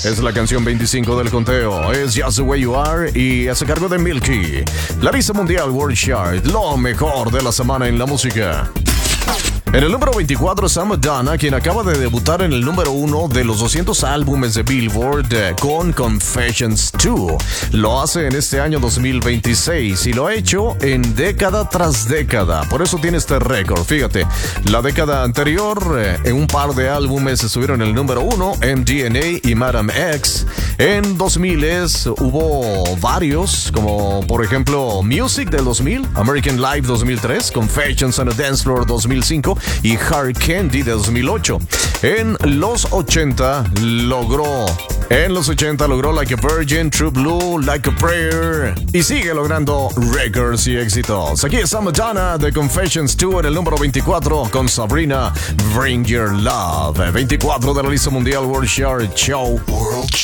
Es la canción 25 del conteo. Es Just the Way You Are y hace cargo de Milky. La lista mundial World Chart, lo mejor de la semana en la música. En el número 24 está Madonna, quien acaba de debutar en el número 1 de los 200 álbumes de Billboard con Confessions 2. Lo hace en este año 2026 y lo ha hecho en década tras década. Por eso tiene este récord. Fíjate, la década anterior, en un par de álbumes estuvieron en el número 1, MDNA y Madame X. En 2000 hubo varios, como por ejemplo Music del 2000, American Life 2003, Confessions on a Dance Floor 2005 y Hard Candy de 2008. En los 80 logró Like a Virgin, True Blue, Like a Prayer y sigue logrando records y éxitos. Aquí está Madonna de Confessions 2 en el número 24 con Sabrina, Bring Your Love. 24 de la lista mundial World Chart Show. World Chart.